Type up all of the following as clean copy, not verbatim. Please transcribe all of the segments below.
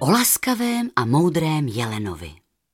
O laskavém a moudrém jelenovi.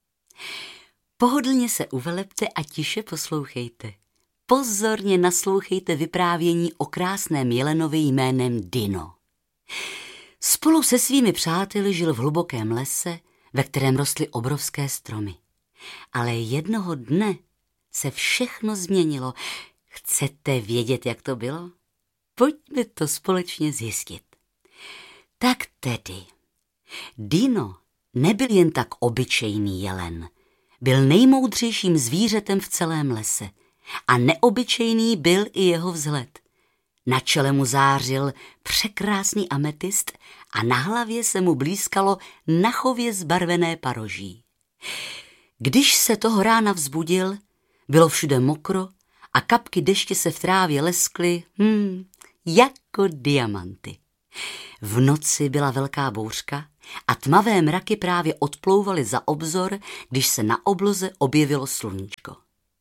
Pohodlně se uvelepte a tiše poslouchejte. Pozorně naslouchejte vyprávění o krásném jelenovi jménem Dino. Spolu se svými přáteli žil v hlubokém lese, ve kterém rostly obrovské stromy. Ale jednoho dne se všechno změnilo. Chcete vědět, jak to bylo? Pojďme to společně zjistit. Tak tedy, Dino nebyl jen tak obyčejný jelen. Byl nejmoudřejším zvířetem v celém lese. A neobyčejný byl i jeho vzhled. Na čele mu zářil překrásný ametist a na hlavě se mu blýskalo nachově zbarvené paroží. Když se toho rána vzbudil, bylo všude mokro a kapky deště se v trávě leskly, jako diamanty. V noci byla velká bouřka a tmavé mraky právě odplouvaly za obzor, když se na obloze objevilo sluníčko.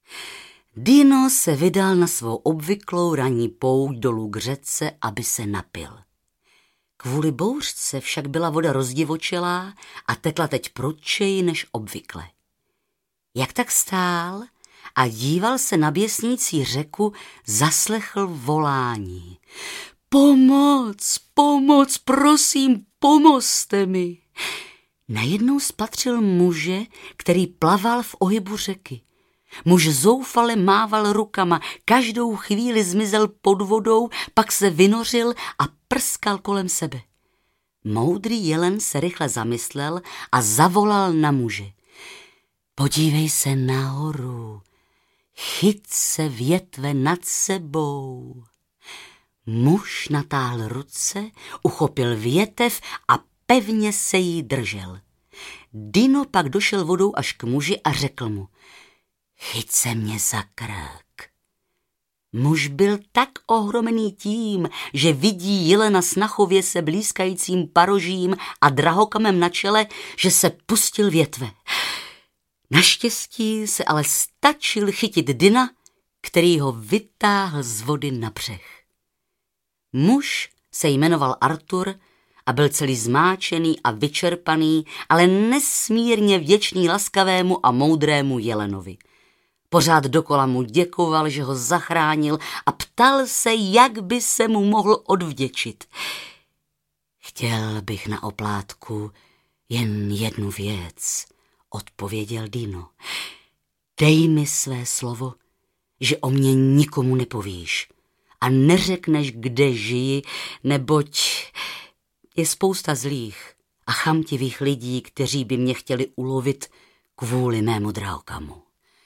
Dino se vydal na svou obvyklou ranní pouť dolů k řece, aby se napil. Kvůli bouřce však byla voda rozdivočelá a tekla teď prudčeji než obvykle. Jak tak stál a díval se na běsnící řeku, zaslechl volání. Pomoc, pomoc, prosím, pomozte mi. Najednou spatřil muže, který plaval v ohybu řeky. Muž zoufale mával rukama, každou chvíli zmizel pod vodou, pak se vynořil a prskal kolem sebe. Moudrý jelen se rychle zamyslel a zavolal na muže. Podívej se nahoru, chyť se větve nad sebou. Muž natáhl ruce, uchopil větev a pevně se jí držel. Dino pak došel vodou až k muži a řekl mu: chyť se mě za krk. Muž byl tak ohromený tím, že vidí jelena s nachově se blýskajícím parožím a drahokamem na čele, že se pustil větve. Naštěstí se ale stačil chytit Dina, který ho vytáhl z vody na břeh. Muž se jmenoval Artur a byl celý zmáčený a vyčerpaný, ale nesmírně vděčný laskavému a moudrému jelenovi. Pořád dokola mu děkoval, že ho zachránil a ptal se, jak by se mu mohl odvděčit. Chtěl bych na oplátku jen jednu věc, odpověděl Dino. Dej mi své slovo, že o mě nikomu nepovíš a neřekneš, kde žiji, neboť je spousta zlých a chamtivých lidí, kteří by mě chtěli ulovit kvůli mému drahokamu.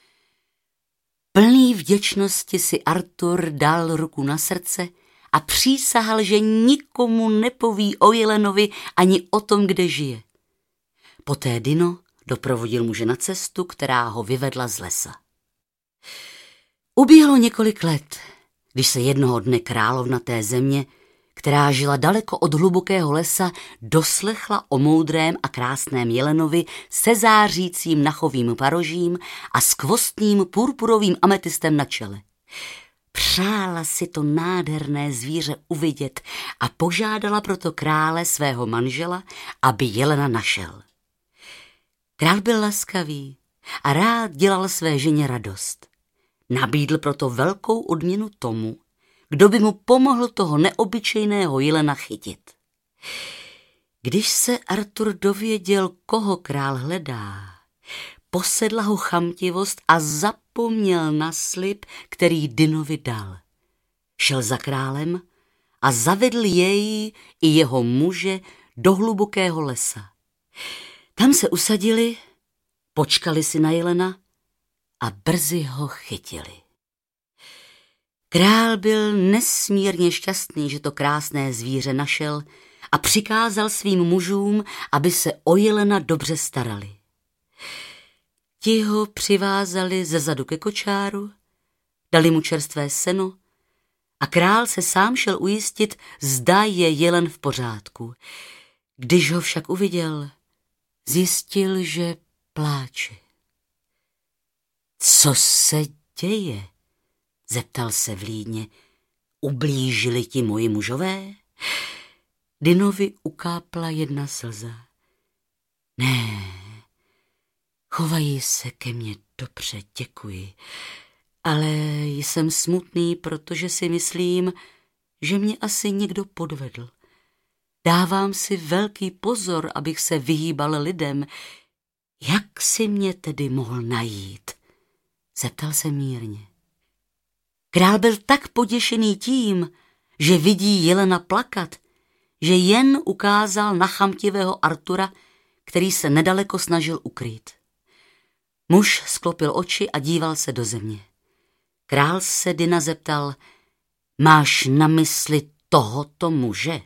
Plný vděčnosti si Artur dal ruku na srdce a přísahal, že nikomu nepoví o jelenovi ani o tom, kde žije. Poté Dino doprovodil muže na cestu, která ho vyvedla z lesa. Uběhlo několik let, když se jednoho dne královna té země, která žila daleko od hlubokého lesa, doslechla o moudrém a krásném jelenovi se zářícím nachovým parožím a skvostným purpurovým ametistem na čele. Přála si to nádherné zvíře uvidět a požádala proto krále svého manžela, aby jelena našel. Král byl laskavý a rád dělal své ženě radost. Nabídl proto velkou odměnu tomu, kdo by mu pomohl toho neobyčejného jelena chytit. Když se Artur dověděl, koho král hledá, posedla ho chamtivost a zapomněl na slib, který Dinovi dal. Šel za králem a zavedl jej i jeho muže do hlubokého lesa. Tam se usadili, počkali si na jelena a brzy ho chytili. Král byl nesmírně šťastný, že to krásné zvíře našel a přikázal svým mužům, aby se o jelena dobře starali. Ti ho přivázali ze zadu ke kočáru, dali mu čerstvé seno a král se sám šel ujistit, zda je jelen v pořádku. Když ho však uviděl, zjistil, že pláče. Co se děje? Zeptal se vlídně. Ublížili ti moji mužové? Dinovi ukápla jedna slza. Ne, chovají se ke mně dobře, děkuji, ale jsem smutný, protože si myslím, že mě asi někdo podvedl. Dávám si velký pozor, abych se vyhýbal lidem. Jak si mě tedy mohl najít? Zeptal se mírně. Král byl tak poděšený tím, že vidí jelena plakat, že jen ukázal na chamtivého Artura, který se nedaleko snažil ukrýt. Muž sklopil oči a díval se do země. Král se Dyna zeptal, máš na mysli tohoto muže?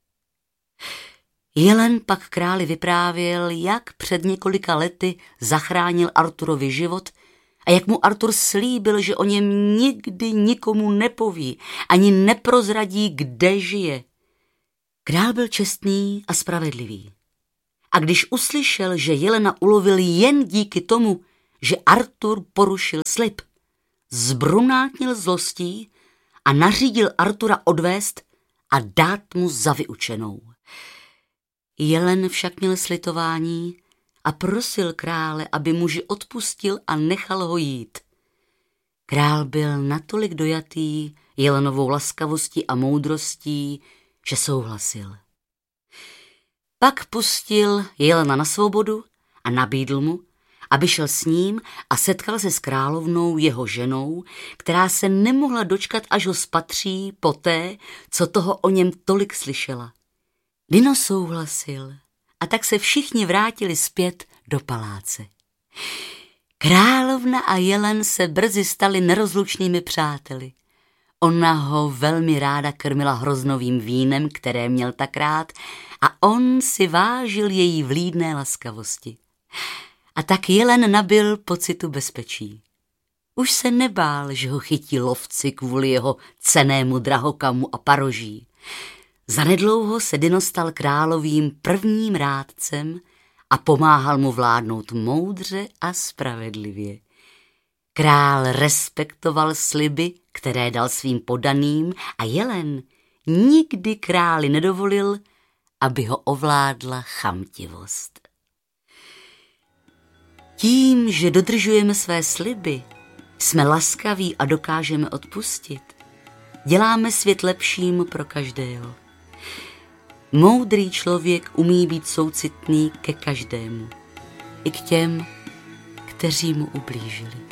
Jelen pak králi vyprávěl, jak před několika lety zachránil Arturovi život a jak mu Artur slíbil, že o něm nikdy nikomu nepoví, ani neprozradí, kde žije. Král byl čestný a spravedlivý. A když uslyšel, že jelena ulovil jen díky tomu, že Artur porušil slib, zbrunátnil zlostí a nařídil Artura odvést a dát mu za vyučenou. Jelen však měl slitování a prosil krále, aby muži odpustil a nechal ho jít. Král byl natolik dojatý jelenovou laskavostí a moudrostí, že souhlasil. Pak pustil jelena na svobodu a nabídl mu, aby šel s ním a setkal se s královnou, jeho ženou, která se nemohla dočkat, až ho spatří poté, co toho o něm tolik slyšela. Dino souhlasil a tak se všichni vrátili zpět do paláce. Královna a jelen se brzy stali nerozlučnými přáteli. Ona ho velmi ráda krmila hroznovým vínem, které měl tak rád, a on si vážil její vlídné laskavosti. A tak jelen nabyl pocitu bezpečí. Už se nebál, že ho chytí lovci kvůli jeho cennému drahokamu a paroží. Zanedlouho se Dino stal královým prvním rádcem a pomáhal mu vládnout moudře a spravedlivě. Král respektoval sliby, které dal svým podaným, a jelen nikdy králi nedovolil, aby ho ovládla chamtivost. Tím, že dodržujeme své sliby, jsme laskaví a dokážeme odpustit, děláme svět lepším pro každého. Moudrý člověk umí být soucitný ke každému, i k těm, kteří mu ublížili.